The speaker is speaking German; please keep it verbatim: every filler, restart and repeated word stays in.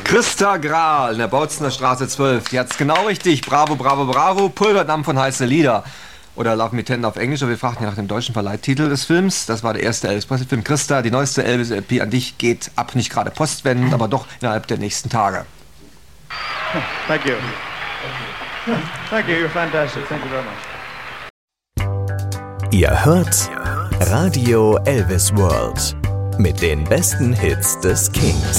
Christa Grahl in der Bautzener Straße zwölf. Die hat's genau richtig. Bravo, bravo, bravo. Pulverdampf von heiße Lieder. Oder Love Me Tender auf Englisch. Aber wir fragten ja nach dem deutschen Verleihtitel des Films. Das war der erste Elvis Presley-Film. Christa, die neueste Elvis-L P an dich geht ab. Nicht gerade postwendend, aber doch innerhalb der nächsten Tage. Thank you. Thank you. You're fantastic. Thank you very much. Ihr hört Radio Elvis World mit den besten Hits des Kings.